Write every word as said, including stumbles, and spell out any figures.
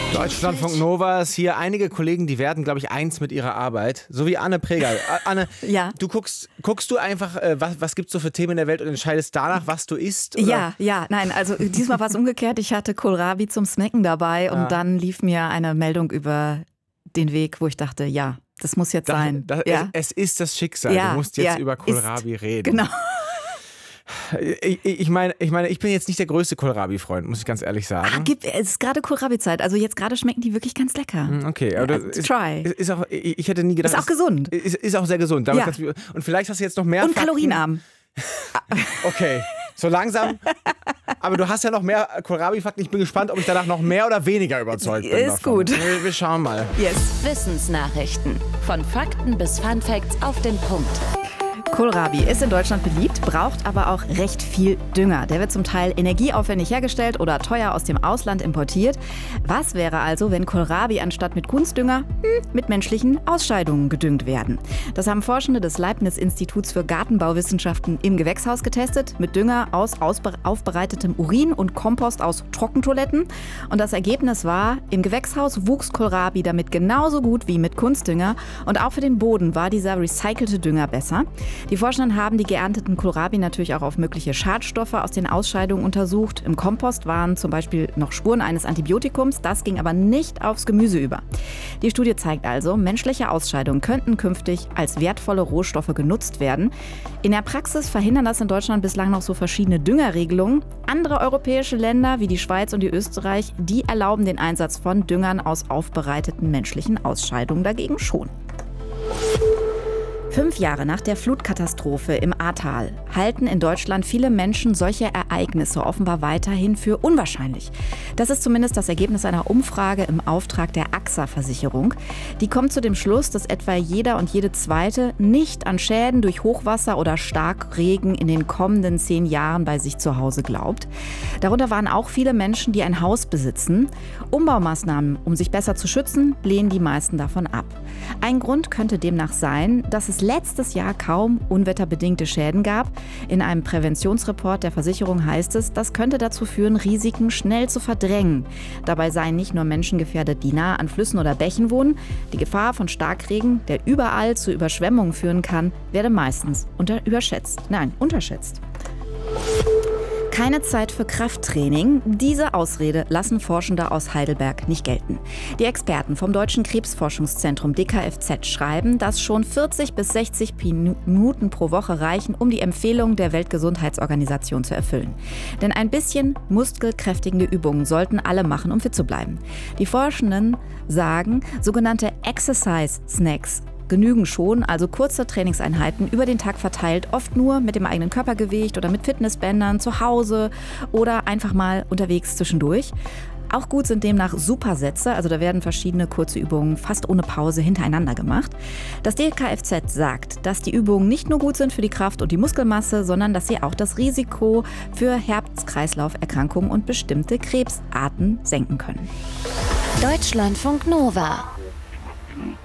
Deutschlandfunk Nova ist hier. Einige Kollegen, die werden, glaube ich, eins mit ihrer Arbeit. So wie Anne Pregal. Anne, ja. du guckst, guckst du einfach, äh, was, was gibt es so für Themen in der Welt und entscheidest danach, was du isst? Oder? Ja, ja, nein, also diesmal war es umgekehrt. Ich hatte Kohlrabi zum Snacken dabei und ah. dann lief mir eine Meldung über den Weg, wo ich dachte, ja, das muss jetzt das, sein. Das, ja. es, es ist das Schicksal. Ja, du musst jetzt ja, über Kohlrabi ist, reden. Genau. Ich, ich, meine, ich meine, ich bin jetzt nicht der größte Kohlrabi-Freund, muss ich ganz ehrlich sagen. Ah, gibt, es ist gerade Kohlrabi-Zeit, also jetzt gerade schmecken die wirklich ganz lecker. Okay, aber also, ist, try. Ist, ist auch, ich hätte nie gedacht. Ist auch gesund. Ist, ist auch sehr gesund. Ja. Du, und vielleicht hast du jetzt noch mehr Und Fakten. kalorienarm. Okay, so langsam. Aber du hast ja noch mehr Kohlrabi-Fakten. Ich bin gespannt, ob ich danach noch mehr oder weniger überzeugt bin. Ist davon. gut. Wir, wir schauen mal. Yes. Wissensnachrichten. Von Fakten bis Funfacts auf den Punkt. Kohlrabi ist in Deutschland beliebt, braucht aber auch recht viel Dünger. Der wird zum Teil energieaufwendig hergestellt oder teuer aus dem Ausland importiert. Was wäre also, wenn Kohlrabi anstatt mit Kunstdünger hm, mit menschlichen Ausscheidungen gedüngt werden? Das haben Forschende des Leibniz-Instituts für Gartenbauwissenschaften im Gewächshaus getestet, mit Dünger aus aufbereitetem Urin und Kompost aus Trockentoiletten. Und das Ergebnis war, im Gewächshaus wuchs Kohlrabi damit genauso gut wie mit Kunstdünger. Und auch für den Boden war dieser recycelte Dünger besser. Die Forschenden haben die geernteten Kohlrabi natürlich auch auf mögliche Schadstoffe aus den Ausscheidungen untersucht. Im Kompost waren zum Beispiel noch Spuren eines Antibiotikums, das ging aber nicht aufs Gemüse über. Die Studie zeigt also, menschliche Ausscheidungen könnten künftig als wertvolle Rohstoffe genutzt werden. In der Praxis verhindern das in Deutschland bislang noch so verschiedene Düngerregelungen. Andere europäische Länder wie die Schweiz und die Österreich, die erlauben den Einsatz von Düngern aus aufbereiteten menschlichen Ausscheidungen dagegen schon. Fünf Jahre nach der Flutkatastrophe im Ahrtal halten in Deutschland viele Menschen solche Ereignisse offenbar weiterhin für unwahrscheinlich. Das ist zumindest das Ergebnis einer Umfrage im Auftrag der A X A-Versicherung. Die kommt zu dem Schluss, dass etwa jeder und jede Zweite nicht an Schäden durch Hochwasser oder Starkregen in den kommenden zehn Jahren bei sich zu Hause glaubt. Darunter waren auch viele Menschen, die ein Haus besitzen. Umbaumaßnahmen, um sich besser zu schützen, lehnen die meisten davon ab. Ein Grund könnte demnach sein, dass es letztes Jahr kaum unwetterbedingte Schäden gab. In einem Präventionsreport der Versicherung heißt es, das könnte dazu führen, Risiken schnell zu verdrängen. Dabei seien nicht nur Menschen gefährdet, die nah an Flüssen oder Bächen wohnen. Die Gefahr von Starkregen, der überall zu Überschwemmungen führen kann, werde meistens unter überschätzt. Nein, unterschätzt. Keine Zeit für Krafttraining. Diese Ausrede lassen Forschende aus Heidelberg nicht gelten. Die Experten vom Deutschen Krebsforschungszentrum D K F Z schreiben, dass schon vierzig bis sechzig Minuten pro Woche reichen, um die Empfehlungen der Weltgesundheitsorganisation zu erfüllen. Denn ein bisschen muskelkräftigende Übungen sollten alle machen, um fit zu bleiben. Die Forschenden sagen, sogenannte Exercise Snacks genügen schon, also kurze Trainingseinheiten über den Tag verteilt, oft nur mit dem eigenen Körpergewicht oder mit Fitnessbändern zu Hause oder einfach mal unterwegs zwischendurch. Auch gut sind demnach Supersätze, also da werden verschiedene kurze Übungen fast ohne Pause hintereinander gemacht. Das D K F Z sagt, dass die Übungen nicht nur gut sind für die Kraft und die Muskelmasse, sondern dass sie auch das Risiko für Herz-Kreislauf-Erkrankungen und bestimmte Krebsarten senken können. Deutschlandfunk Nova.